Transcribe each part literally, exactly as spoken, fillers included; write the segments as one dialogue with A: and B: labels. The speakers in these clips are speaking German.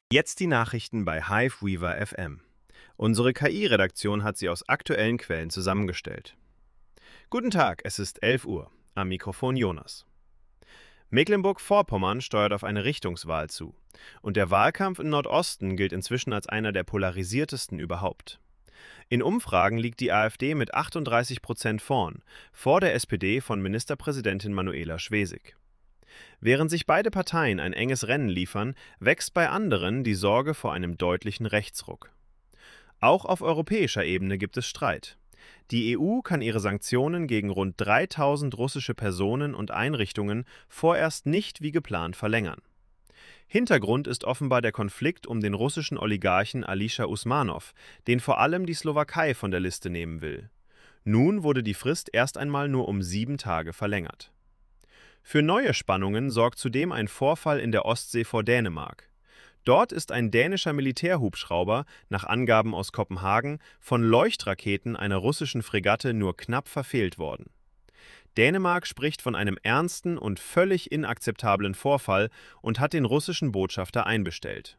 A: Jetzt die Nachrichten bei Hive Weaver F M. Unsere K I-Redaktion hat sie aus aktuellen Quellen zusammengestellt. Guten Tag, es ist elf Uhr. Am Mikrofon Jonas. Mecklenburg-Vorpommern steuert auf eine Richtungswahl zu. Und der Wahlkampf im Nordosten gilt inzwischen als einer der polarisiertesten überhaupt. In Umfragen liegt die AfD mit achtunddreißig Prozent vorn, vor der S P D von Ministerpräsidentin Manuela Schwesig. Während sich beide Parteien ein enges Rennen liefern, wächst bei anderen die Sorge vor einem deutlichen Rechtsruck. Auch auf europäischer Ebene gibt es Streit. Die E U kann ihre Sanktionen gegen rund dreitausend russische Personen und Einrichtungen vorerst nicht wie geplant verlängern. Hintergrund ist offenbar der Konflikt um den russischen Oligarchen Alisher Usmanov, den vor allem die Slowakei von der Liste nehmen will. Nun wurde die Frist erst einmal nur um sieben Tage verlängert. Für neue Spannungen sorgt zudem ein Vorfall in der Ostsee vor Dänemark. Dort ist ein dänischer Militärhubschrauber, nach Angaben aus Kopenhagen, von Leuchtraketen einer russischen Fregatte nur knapp verfehlt worden. Dänemark spricht von einem ernsten und völlig inakzeptablen Vorfall und hat den russischen Botschafter einbestellt.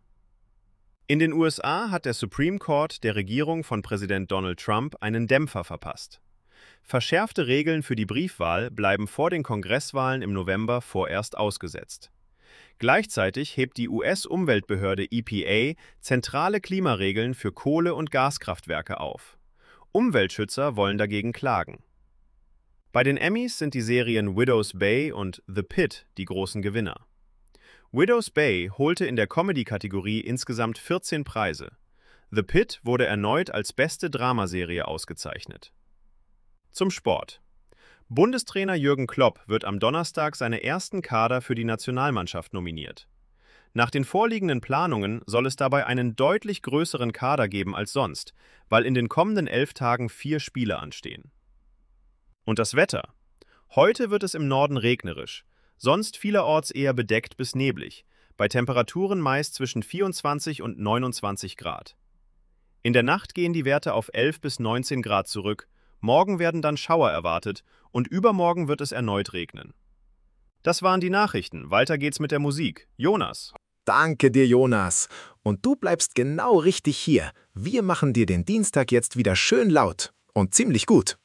A: In den U S A hat der Supreme Court der Regierung von Präsident Donald Trump einen Dämpfer verpasst. Verschärfte Regeln für die Briefwahl bleiben vor den Kongresswahlen im November vorerst ausgesetzt. Gleichzeitig hebt die U S-Umweltbehörde E P A zentrale Klimaregeln für Kohle- und Gaskraftwerke auf. Umweltschützer wollen dagegen klagen. Bei den Emmys sind die Serien Widow's Bay und The Pitt die großen Gewinner. Widow's Bay holte in der Comedy-Kategorie insgesamt vierzehn Preise. The Pitt wurde erneut als beste Dramaserie ausgezeichnet. Zum Sport. Bundestrainer Jürgen Klopp wird am Donnerstag seine ersten Kader für die Nationalmannschaft nominiert. Nach den vorliegenden Planungen soll es dabei einen deutlich größeren Kader geben als sonst, weil in den kommenden elf Tagen vier Spiele anstehen. Und das Wetter. Heute wird es im Norden regnerisch, sonst vielerorts eher bedeckt bis neblig, bei Temperaturen meist zwischen vierundzwanzig und neunundzwanzig Grad. In der Nacht gehen die Werte auf elf bis neunzehn Grad zurück, morgen werden dann Schauer erwartet und übermorgen wird es erneut regnen. Das waren die Nachrichten, weiter geht's mit der Musik. Jonas.
B: Danke dir, Jonas. Und du bleibst genau richtig hier. Wir machen dir den Dienstag jetzt wieder schön laut und ziemlich gut.